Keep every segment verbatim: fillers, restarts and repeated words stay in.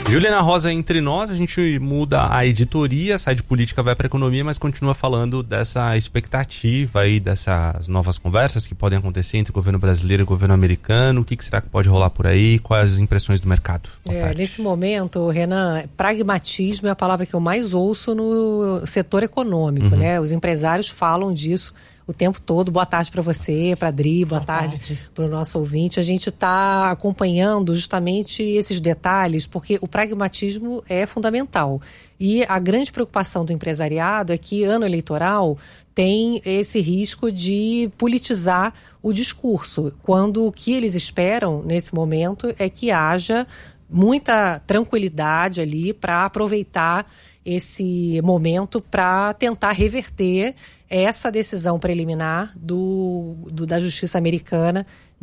Juliana Rosa, entre nós, a gente muda a editoria, sai de política, vai para economia, mas continua falando dessa expectativa aí, dessas novas conversas que podem acontecer entre o governo brasileiro e o governo americano. O que, que será que pode rolar por aí? Quais as impressões do mercado? É, nesse momento, Renan, pragmatismo é a palavra que eu mais ouço no setor econômico, uhum. né? Os empresários falam disso o tempo todo. Boa tarde para você, para a Dri, boa, boa tarde, tarde. para o nosso ouvinte. A gente está acompanhando justamente esses detalhes, porque o pragmatismo é fundamental. E a grande preocupação do empresariado é que ano eleitoral tem esse risco de politizar o discurso, quando o que eles esperam nesse momento é que haja muita tranquilidade ali para aproveitar esse momento para tentar reverter essa decisão preliminar do, do, da Justiça Americana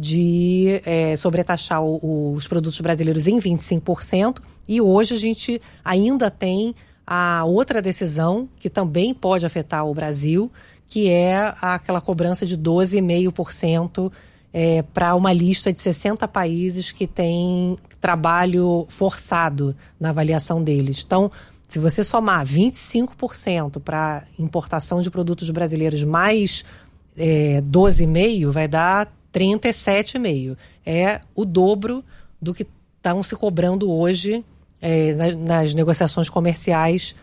de é, sobretaxar o, os produtos brasileiros em vinte e cinco por cento. E hoje a gente ainda tem a outra decisão que também pode afetar o Brasil, que é aquela cobrança de doze vírgula cinco por cento é, para uma lista de sessenta países que tem trabalho forçado na avaliação deles. Então, se você somar vinte e cinco por cento para importação de produtos brasileiros mais é, doze vírgula cinco por cento, vai dar trinta e sete vírgula cinco por cento. É o dobro do que estão se cobrando hoje é, nas, nas negociações comerciais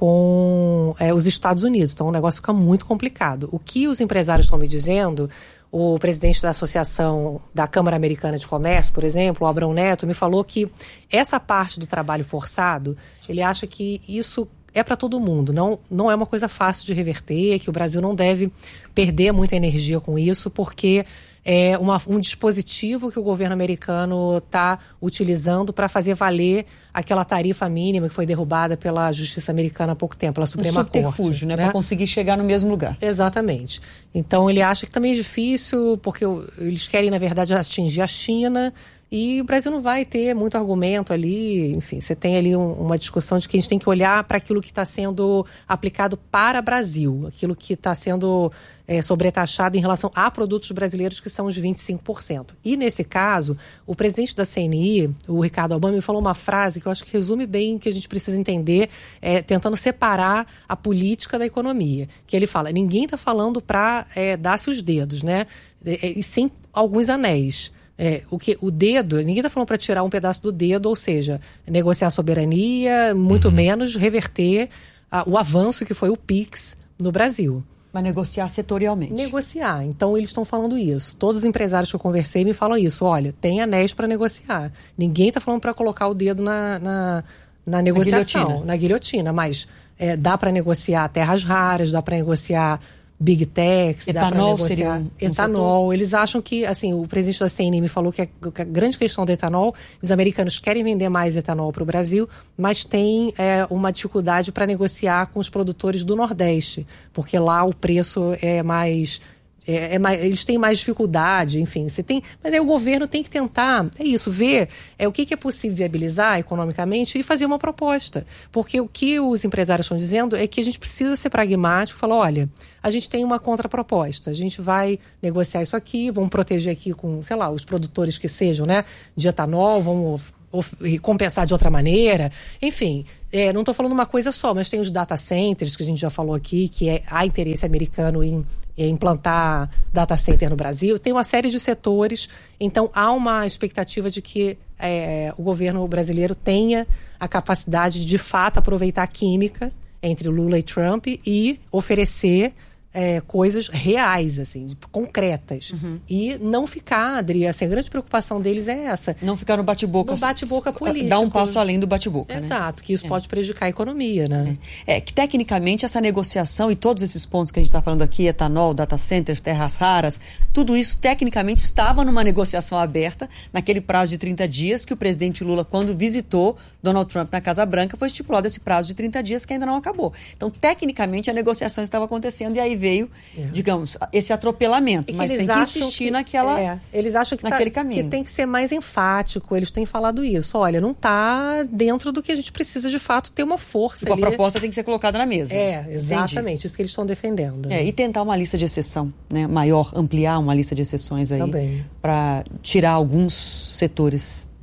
com é, os Estados Unidos. Então o negócio fica muito complicado. O que os empresários estão me dizendo, o presidente da Associação da Câmara Americana de Comércio, por exemplo, o Abrão Neto, me falou que essa parte do trabalho forçado, ele acha que isso é para todo mundo, não, não é uma coisa fácil de reverter, que o Brasil não deve perder muita energia com isso, porque é uma, um dispositivo que o governo americano está utilizando para fazer valer aquela tarifa mínima que foi derrubada pela Justiça Americana há pouco tempo, pela Suprema Corte. Um subterfúgio, né? né? Para conseguir chegar no mesmo lugar. Exatamente. Então ele acha que também é difícil, porque eles querem, na verdade, atingir a China, e o Brasil não vai ter muito argumento ali. Enfim, você tem ali um, uma discussão de que a gente tem que olhar para aquilo que está sendo aplicado para o Brasil, aquilo que está sendo é, sobretaxado em relação a produtos brasileiros, que são os vinte e cinco por cento. E nesse caso, o presidente da C N I, o Ricardo Albani, me falou uma frase que eu acho que resume bem o que a gente precisa entender, é, tentando separar a política da economia. Que ele fala, ninguém está falando para é, dar-se os dedos, né? E, e sim alguns anéis. É, o, que, o dedo, ninguém está falando para tirar um pedaço do dedo, ou seja, negociar a soberania, muito uhum. menos reverter a, o avanço que foi o PIX no Brasil. Mas negociar setorialmente. Negociar. Então eles estão falando isso. Todos os empresários que eu conversei me falam isso. Olha, tem anéis para negociar. Ninguém está falando para colocar o dedo na, na, na negociação, na guilhotina, na guilhotina mas é, dá para negociar terras raras, dá para negociar Big Techs, etanol seria um, um etanol. setor? Eles acham que, assim, o presidente da C N I me falou que a, que a grande questão do etanol, os americanos querem vender mais etanol para o Brasil, mas tem é, uma dificuldade para negociar com os produtores do Nordeste, porque lá o preço é mais... É, é mais, eles têm mais dificuldade, enfim, você tem, mas aí o governo tem que tentar, é isso, ver é, o que, que é possível viabilizar economicamente e fazer uma proposta, porque o que os empresários estão dizendo é que a gente precisa ser pragmático, falar, olha, a gente tem uma contraproposta, a gente vai negociar isso aqui, vamos proteger aqui com, sei lá, os produtores que sejam, né, de etanol, vamos e compensar de outra maneira, enfim, é, não estou falando uma coisa só, mas tem os data centers que a gente já falou aqui, que é, há interesse americano em, em implantar data center no Brasil, tem uma série de setores, então há uma expectativa de que é, o governo brasileiro tenha a capacidade de, de fato, aproveitar a química entre Lula e Trump e oferecer É, coisas reais, assim, concretas. Uhum. E não ficar, Adri, assim, a grande preocupação deles é essa. Não ficar no bate-boca. No bate-boca político. Dar um passo além do bate-boca, né? Exato, que isso é. pode prejudicar a economia, né? É. é, que tecnicamente essa negociação e todos esses pontos que a gente está falando aqui, etanol, data centers, terras raras, tudo isso tecnicamente estava numa negociação aberta naquele prazo de trinta dias que o presidente Lula, quando visitou Donald Trump na Casa Branca, foi estipulado esse prazo de trinta dias que ainda não acabou. Então, tecnicamente, a negociação estava acontecendo e aí veio, é. digamos, esse atropelamento, mas tem que insistir que, naquela, é, eles acham que naquele tá, caminho. Que tem que ser mais enfático, eles têm falado isso. Olha, não está dentro do que a gente precisa, de fato, ter uma força tipo, ali. A proposta tem que ser colocada na mesa. É, exatamente, Entendi. Isso que eles estão defendendo. É, né? E tentar uma lista de exceção, né, maior, ampliar uma lista de exceções aí, para tirar alguns setores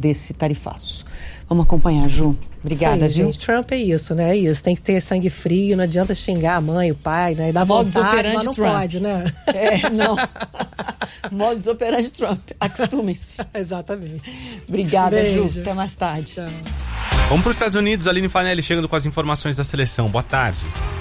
desse tarifaço. Vamos acompanhar, Ju. Obrigada, Sim, viu? gente, Trump é isso, né? É isso. Tem que ter sangue frio, não adianta xingar a mãe, o pai, né? E dar Modus vontade, operandi mas não Trump. pode, né? É, não. Modus operandi Trump. Acostumem-se. Exatamente. Obrigada, Beijo. Ju. Até mais tarde. Tchau. Vamos para os Estados Unidos, Aline Fanelli chegando com as informações da seleção. Boa tarde.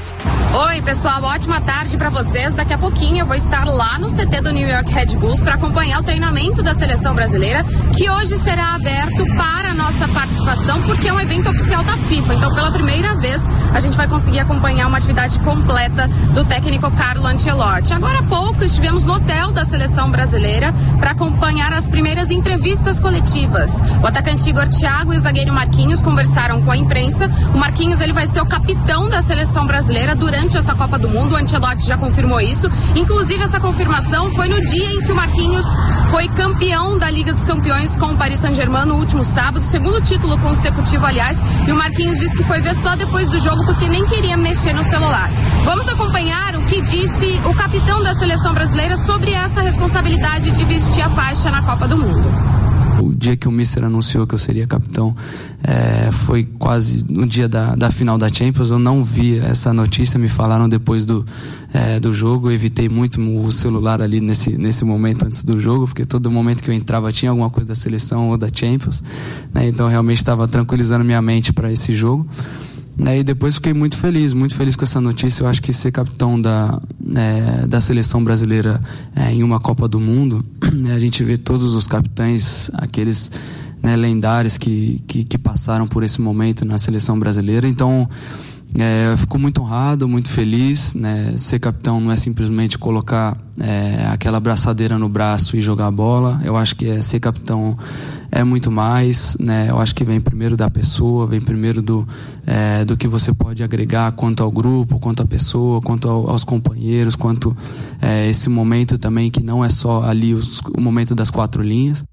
Oi, pessoal, ótima tarde para vocês. Daqui a pouquinho eu vou estar lá no C T do New York Red Bulls para acompanhar o treinamento da seleção brasileira, que hoje será aberto para a nossa participação, porque é um evento oficial da FIFA. Então, pela primeira vez, a gente vai conseguir acompanhar uma atividade completa do técnico Carlo Ancelotti. Agora há pouco estivemos no hotel da seleção brasileira para acompanhar as primeiras entrevistas coletivas. O atacante Igor Thiago e o zagueiro Marquinhos conversaram com a imprensa. O Marquinhos ele vai ser o capitão da seleção brasileira durante esta Copa do Mundo. O Ancelotti já confirmou isso. Inclusive, essa confirmação foi no dia em que o Marquinhos foi campeão da Liga dos Campeões com o Paris Saint-Germain no último sábado, segundo título consecutivo, aliás. E o Marquinhos disse que foi ver só depois do jogo porque nem queria mexer no celular. Vamos acompanhar o que disse o capitão da seleção brasileira sobre essa responsabilidade de vestir a faixa na Copa do Mundo. O dia que o Mister anunciou que eu seria capitão é, foi quase no dia da, da final da Champions. Eu não vi essa notícia, me falaram depois do, é, do jogo. Eu evitei muito o celular ali nesse, nesse momento antes do jogo, porque todo momento que eu entrava tinha alguma coisa da seleção ou da Champions, né? Então realmente estava tranquilizando minha mente para esse jogo. E depois fiquei muito feliz, muito feliz com essa notícia. Eu acho que ser capitão da, é, da seleção brasileira é, em uma Copa do Mundo, né, a gente vê todos os capitães, aqueles, né, lendários que, que, que passaram por esse momento na seleção brasileira. Então, é, eu fico muito honrado, muito feliz, né? Ser capitão não é simplesmente colocar é, aquela braçadeira no braço e jogar a bola. Eu acho que é, ser capitão é muito mais, né? Eu acho que vem primeiro da pessoa, vem primeiro do, é, do que você pode agregar quanto ao grupo, quanto à pessoa, quanto ao, aos companheiros, quanto é, esse momento também que não é só ali os, o momento das quatro linhas.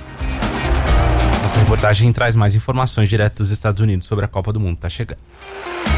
Essa reportagem traz mais informações direto dos Estados Unidos sobre a Copa do Mundo. Tá chegando.